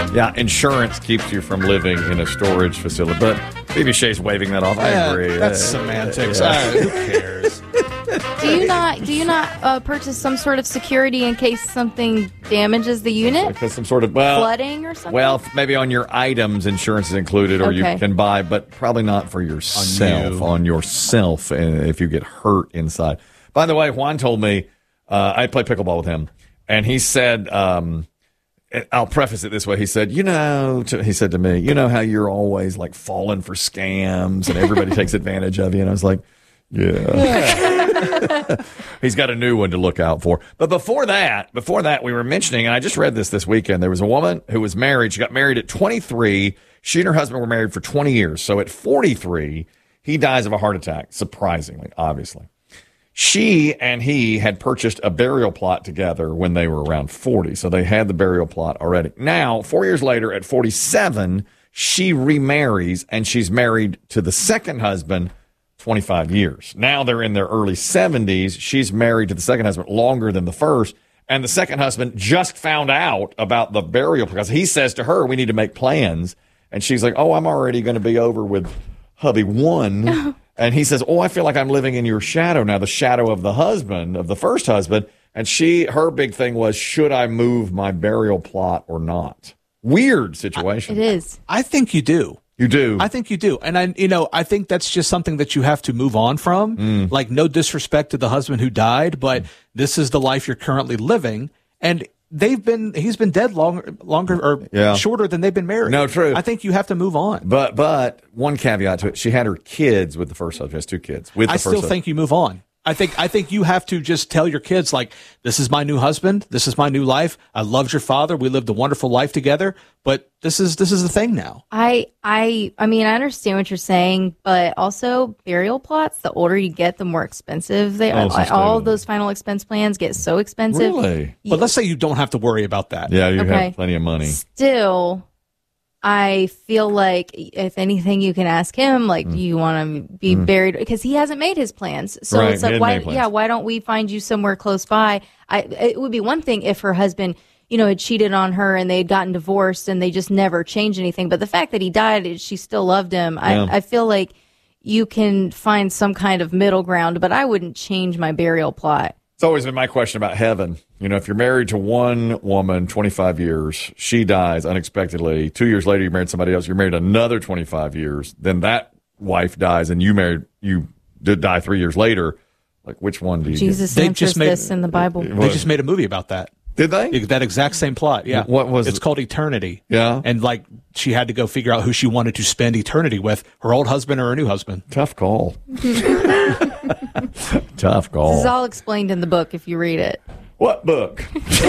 Yeah, insurance keeps you from living in a storage facility. But Phoebe Shay's waving that off. I agree. That's semantics. Who cares? Do you not purchase some sort of security in case something damages the unit? Because some sort of flooding or something? Well, maybe on your items, insurance is included, or you can buy, but probably not for yourself. On yourself, if you get hurt inside. By the way, Juan told me I play pickleball with him, and he said, I'll preface it this way. He said, he said to me, you know how you're always like falling for scams and everybody takes advantage of you, and I was like, yeah. He's got a new one to look out for. But before that, we were mentioning, and I just read this weekend, there was a woman who was married. She got married at 23. She and her husband were married for 20 years. So at 43, he dies of a heart attack, surprisingly, obviously. She and he had purchased a burial plot together when they were around 40. So they had the burial plot already. Now, 4 years later, at 47, she remarries, and she's married to the second husband 25 years. Now they're in their early 70s. She's married to the second husband longer than the first. And the second husband just found out about the burial because he says to her, we need to make plans. And she's like, oh, I'm already going to be over with hubby one. And he says, oh, I feel like I'm living in your shadow now, the shadow of the husband, of the first husband. And her big thing was, should I move my burial plot or not? Weird situation. It is. I think you do. You do. I think you do. And I think that's just something that you have to move on from. Like, no disrespect to the husband who died, but this is the life you're currently living. And he's been dead shorter than they've been married. No, true. I think you have to move on. But one caveat to it, she had her kids with the first husband. She has 2 kids with the first husband. I still think you move on. I think you have to just tell your kids, like, this is my new husband. This is my new life. I loved your father. We lived a wonderful life together. But this is the thing now. I mean, I understand what you're saying, but also burial plots, the older you get, the more expensive they are. All of those final expense plans get so expensive. Really? But let's say you don't have to worry about that. Yeah, you have plenty of money. Still, I feel like if anything, you can ask him, like, do you want to be buried? Because he hasn't made his plans. So it's like, why don't we find you somewhere close by? It would be one thing if her husband, had cheated on her and they had gotten divorced and they just never changed anything. But the fact that he died, she still loved him. Yeah. I feel like you can find some kind of middle ground, but I wouldn't change my burial plot. It's always been my question about heaven. If you're married to one woman 25 years, she dies unexpectedly. 2 years later, you married somebody else. You're married another 25 years. Then that wife dies, and you did die 3 years later. Like, which one do you Jesus answers this in the Bible. They just made a movie about that. Did they? That exact same plot, yeah. What was it? It's called Eternity. Yeah. And, like, she had to go figure out who she wanted to spend eternity with, her old husband or her new husband. Tough call. Tough call. This is all explained in the book if you read it. What book?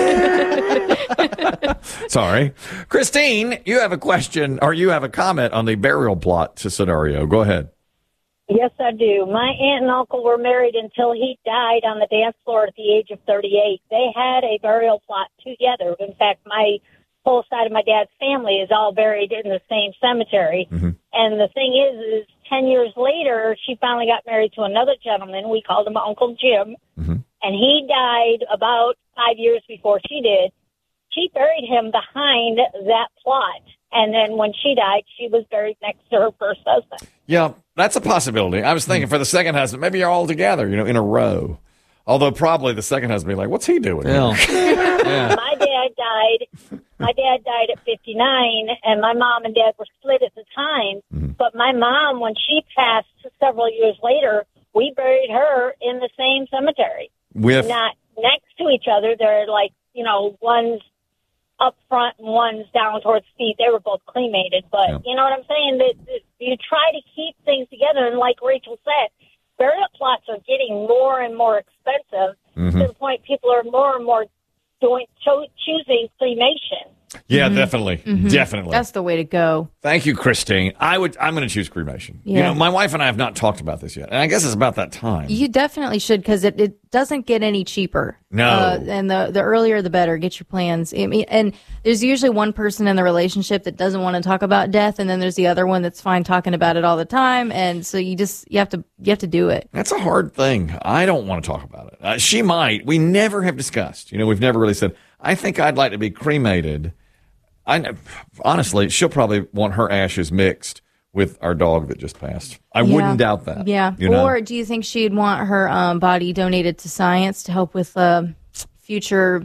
Sorry. Christine, you have a question, or you have a comment on the burial plot scenario. Go ahead. Yes, I do. My aunt and uncle were married until he died on the dance floor at the age of 38. They had a burial plot together. In fact, my whole side of my dad's family is all buried in the same cemetery. Mm-hmm. And the thing is 10 years later, she finally got married to another gentleman. We called him Uncle Jim. Mm-hmm. And he died about 5 years before she did. She buried him behind that plot. And then when she died, she was buried next to her first husband. Yeah, that's a possibility. I was thinking for the second husband, maybe you're all together, in a row. Although probably the second husband be like, what's he doing? Yeah. Yeah. My dad died at 59, and my mom and dad were split at the time. Mm-hmm. But my mom, when she passed several years later, we buried her in the same cemetery. Not next to each other. They're like, one's up front and one's down towards feet. They were both cremated. But you know what I'm saying? That you try to keep things together. And like Rachel said, burial plots are getting more and more expensive to the point people are more and more choosing cremation. Yeah, definitely. Definitely. That's the way to go. Thank you, Christine. I'm going to choose cremation. Yeah. My wife and I have not talked about this yet. And I guess it's about that time. You definitely should, because it doesn't get any cheaper. No. And the earlier, the better. Get your plans. And there's usually one person in the relationship that doesn't want to talk about death. And then there's the other one that's fine talking about it all the time. And so you have to do it. That's a hard thing. I don't want to talk about it. She might. We never have discussed. We've never really said, I think I'd like to be cremated. honestly, she'll probably want her ashes mixed with our dog that just passed. I wouldn't doubt that. Yeah. Or do you think she'd want her body donated to science to help with future,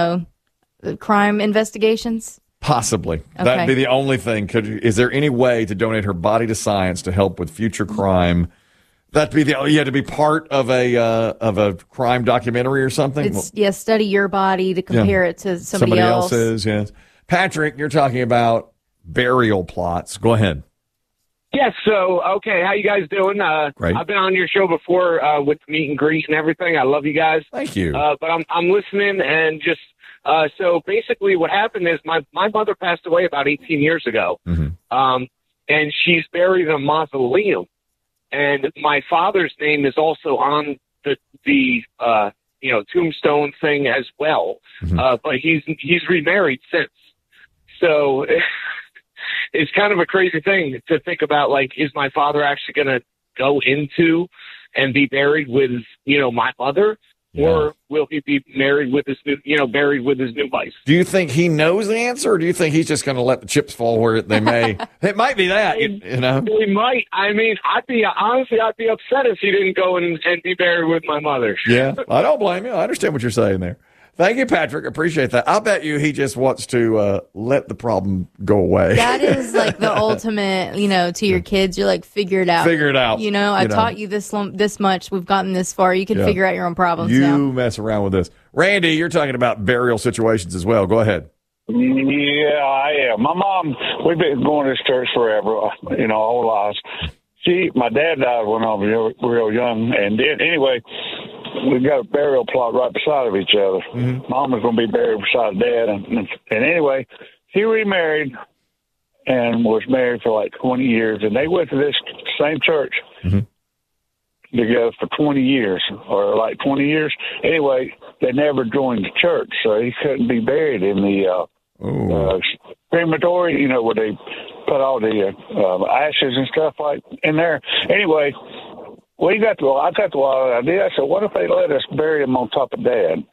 crime investigations? Possibly. Okay. That'd be the only thing. Is there any way to donate her body to science to help with future crime? That'd be you had to be part of a crime documentary or something. Study your body to compare it to somebody else's. Yes. Patrick, you're talking about burial plots. Go ahead. Yes. So, okay, how you guys doing? Great. I've been on your show before with meet and greet and everything. I love you guys. Thank you. But I'm listening and just so basically what happened is my mother passed away about 18 years ago, and she's buried in a mausoleum. And my father's name is also on the tombstone thing as well, but he's remarried since. So it's kind of a crazy thing to think about. Like, is my father actually going to go into and be buried with my mother? Yeah. Or will he be married with his buried with his new wife? Do you think he knows the answer, or do you think he's just going to let the chips fall where they may? It might be that, He might. I mean, I'd be upset if he didn't go and be buried with my mother. Yeah, I don't blame you. I understand what you're saying there. Thank you, Patrick. Appreciate that. I'll bet you he just wants to let the problem go away. That is like the ultimate, to your kids. You're like, figure it out. Figure it out. I taught you this much. We've gotten this far. You can figure out your own problems now. You mess around with this. Randy, you're talking about burial situations as well. Go ahead. Yeah, I am. My mom, we've been going to this church forever, our whole lives. My dad died when I was real young, and then, anyway, we got a burial plot right beside of each other. Mom was going to be buried beside Dad, and anyway, he remarried and was married for like 20 years, and they went to this same church together for 20 years, or like 20 years. Anyway, they never joined the church, so he couldn't be buried in the crematory, where they put all the ashes and stuff like in there. Anyway, I got the wild idea. I said, what if they let us bury him on top of Dad?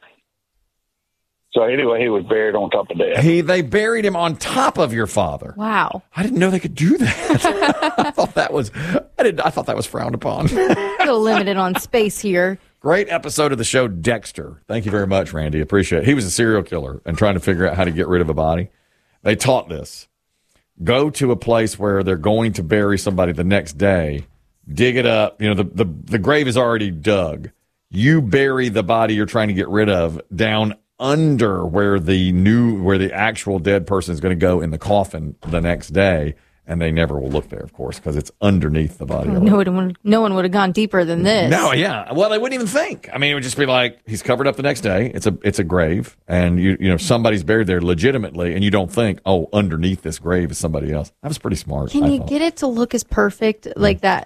So anyway, he was buried on top of Dad. They buried him on top of your father. Wow. I didn't know they could do that. I thought that was frowned upon. A little limited on space here. Great episode of the show, Dexter. Thank you very much, Randy. Appreciate it. He was a serial killer and trying to figure out how to get rid of a body. They taught this. Go to a place where they're going to bury somebody the next day. Dig it up. The grave is already dug. You bury the body you're trying to get rid of down under where the actual dead person is going to go in the coffin the next day, and they never will look there, of course, because it's underneath the body. No one would have gone deeper than this. No, yeah. Well, they wouldn't even think. I mean, it would just be like, he's covered up the next day. It's a grave, and somebody's buried there legitimately, and you don't think, oh, underneath this grave is somebody else. That was pretty smart. Can you get it to look as perfect like that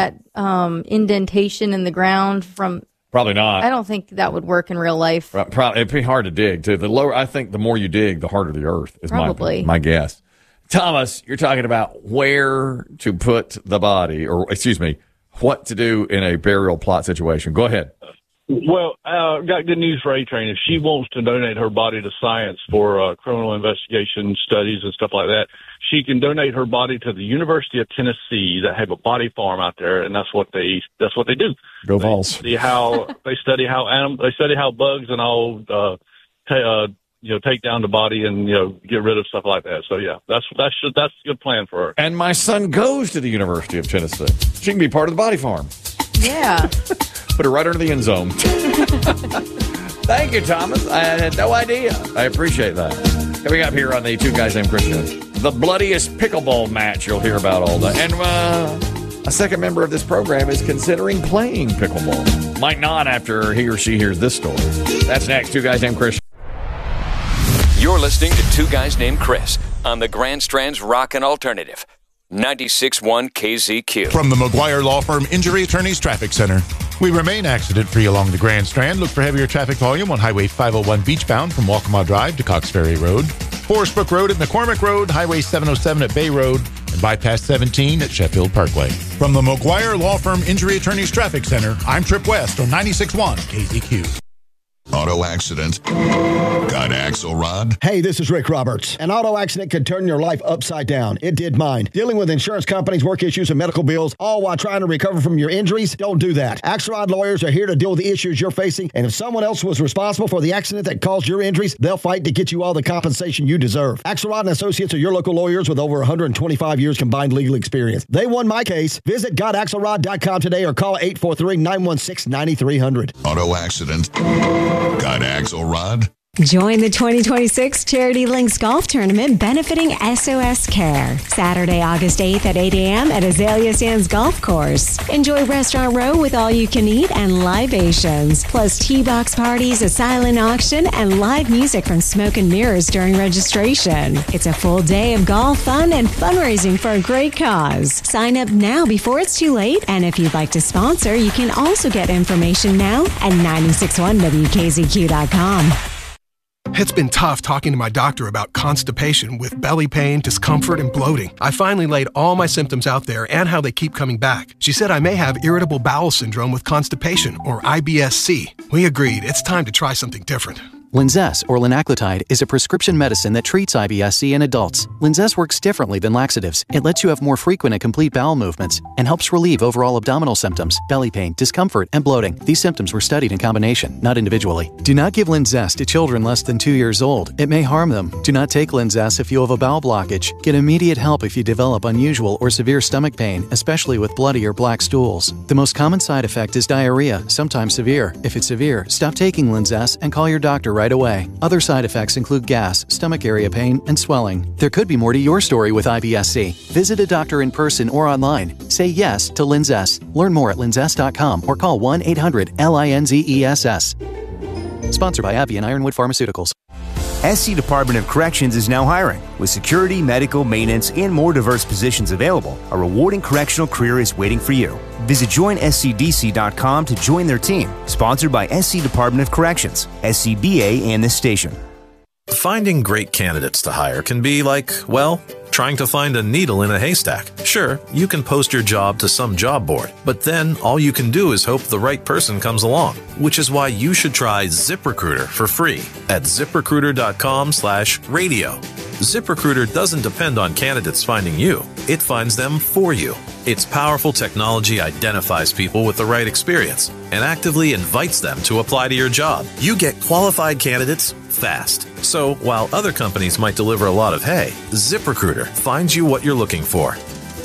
indentation in the ground from? Probably not. I don't think that would work in real life. Probably, it'd be hard to dig too. I think the more you dig, the harder the earth is. Probably my guess. Thomas, you're talking about where to put the body, or excuse me, what to do in a burial plot situation. Go ahead. Well, got good news for A-Train. If she wants to donate her body to science for criminal investigation studies and stuff like that, she can donate her body to the University of Tennessee. That have a body farm out there, and that's what they do. Go Vols. They study how bugs and all take down the body and get rid of stuff like that. So yeah, that's a good plan for her. And my son goes to the University of Tennessee. She can be part of the body farm. Yeah. Put her right under the end zone. Thank you, Thomas. I had no idea. I appreciate that. Coming up here on the Two Guys Named Christian, the bloodiest pickleball match you'll hear about all day. And a second member of this program is considering playing pickleball. Might not after he or she hears this story. That's next. Two Guys Named Christian. You're listening to Two Guys Named Chris on the Grand Strand's Rockin' Alternative. 96.1 KZQ. From the McGuire Law Firm Injury Attorneys Traffic Center. We remain accident-free along the Grand Strand. Look for heavier traffic volume on Highway 501 beachbound from Waccamaw Drive to Cox Ferry Road, Forest Brook Road at McCormick Road, Highway 707 at Bay Road, and Bypass 17 at Sheffield Parkway. From the McGuire Law Firm Injury Attorneys Traffic Center, I'm Trip West on 96.1 KZQ. Auto accident. Got Axelrod? Hey, this is Rick Roberts. An auto accident could turn your life upside down. It did mine. Dealing with insurance companies, work issues, and medical bills, all while trying to recover from your injuries? Don't do that. Axelrod lawyers are here to deal with the issues you're facing, and if someone else was responsible for the accident that caused your injuries, they'll fight to get you all the compensation you deserve. Axelrod and Associates are your local lawyers with over 125 years combined legal experience. They won my case. Visit gotaxelrod.com today or call 843-916-9300. Auto accident. Got Axelrod? Join the 2026 Charity Links Golf Tournament benefiting SOS Care. Saturday, August 8th at 8 a.m. at Azalea Sands Golf Course. Enjoy Restaurant Row with all you can eat and libations, plus tee box parties, a silent auction, and live music from Smoke and Mirrors during registration. It's a full day of golf fun and fundraising for a great cause. Sign up now before it's too late, and if you'd like to sponsor, you can also get information now at 961WKZQ.com. It's been tough talking to my doctor about constipation with belly pain, discomfort, and bloating. I finally laid all my symptoms out there and how they keep coming back. She said I may have irritable bowel syndrome with constipation, or IBS-C. We agreed it's time to try something different. Linzess, or linaclotide, is a prescription medicine that treats IBS-C in adults. Linzess works differently than laxatives. It lets you have more frequent and complete bowel movements and helps relieve overall abdominal symptoms, belly pain, discomfort, and bloating. These symptoms were studied in combination, not individually. Do not give Linzess to children less than 2 years old. It may harm them. Do not take Linzess if you have a bowel blockage. Get immediate help if you develop unusual or severe stomach pain, especially with bloody or black stools. The most common side effect is diarrhea, sometimes severe. If it's severe, stop taking Linzess and call your doctor right away. Other side effects include gas, stomach area pain, and swelling. There could be more to your story with IBS-C. Visit a doctor in person or online. Say yes to Linzess. Learn more at linzess.com or call 1-800-LINZESS. Sponsored by AbbVie and Ironwood Pharmaceuticals. SC Department of Corrections is now hiring. With security, medical, maintenance, and more diverse positions available, a rewarding correctional career is waiting for you. Visit joinscdc.com to join their team. Sponsored by SC Department of Corrections, SCBA, and this station. Finding great candidates to hire can be like, well, trying to find a needle in a haystack. Sure, you can post your job to some job board, but then all you can do is hope the right person comes along, which is why you should try ZipRecruiter for free at ZipRecruiter.com/radio. ZipRecruiter doesn't depend on candidates finding you. It finds them for you. Its powerful technology identifies people with the right experience and actively invites them to apply to your job. You get qualified candidates fast. So while other companies might deliver a lot of hay, ZipRecruiter finds you what you're looking for.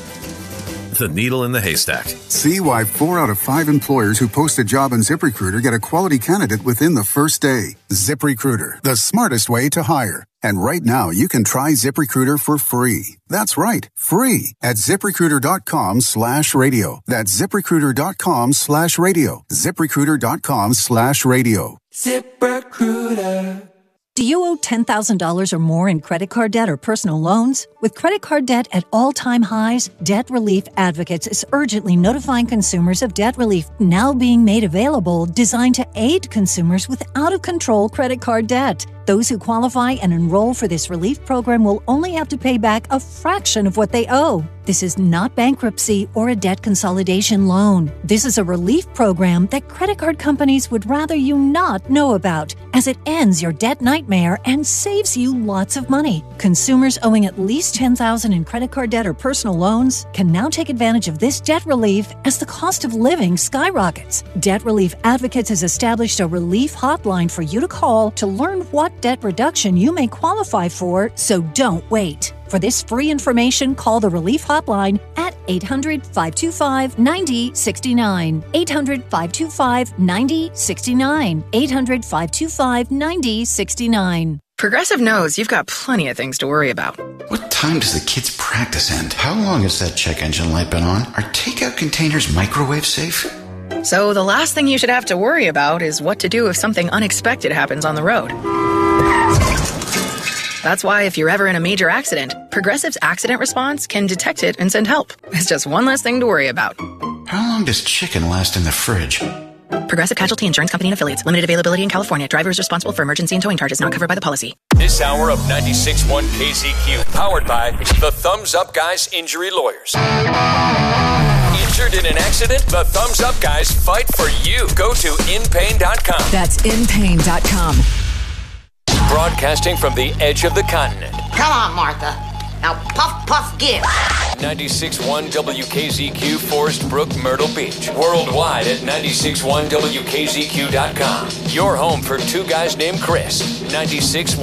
The needle in the haystack. See why 4 out of 5 employers who post a job on ZipRecruiter get a quality candidate within the first day. ZipRecruiter, the smartest way to hire. And right now, you can try ZipRecruiter for free. That's right, free at ZipRecruiter.com/radio. That's ZipRecruiter.com/radio. ZipRecruiter.com/radio. ZipRecruiter. Do you owe $10,000 or more in credit card debt or personal loans? With credit card debt at all-time highs, Debt Relief Advocates is urgently notifying consumers of debt relief now being made available, designed to aid consumers with out-of-control credit card debt. Those who qualify and enroll for this relief program will only have to pay back a fraction of what they owe. This is not bankruptcy or a debt consolidation loan. This is a relief program that credit card companies would rather you not know about, as it ends your debt nightmare and saves you lots of money. Consumers owing at least $10,000 in credit card debt or personal loans can now take advantage of this debt relief as the cost of living skyrockets. Debt Relief Advocates has established a relief hotline for you to call to learn what debt reduction you may qualify for, so don't wait. For this free information, call the Relief Hotline at 800-525-9069. 800-525-9069. 800-525-9069. Progressive knows you've got plenty of things to worry about. What time does the kids' practice end? How long has that check engine light been on? Are takeout containers microwave safe? So the last thing you should have to worry about is what to do if something unexpected happens on the road. That's why if you're ever in a major accident, Progressive's accident response can detect it and send help. It's just one less thing to worry about. How long does chicken last in the fridge? Progressive Casualty Insurance Company and Affiliates. Limited availability in California. Driver is responsible for emergency and towing charges not covered by the policy. This hour of 96.1 KZQ, powered by the Thumbs Up Guys Injury Lawyers. Injured Injured in an accident? The Thumbs Up guys fight for you. Go to inpain.com. That's inpain.com. Broadcasting from the edge of the continent. Come on, Martha. Now puff, puff, give. 96.1 WKZQ, Forest Brook, Myrtle Beach. Worldwide at 96.1WKZQ.com. Your home for two guys named Chris. 96.1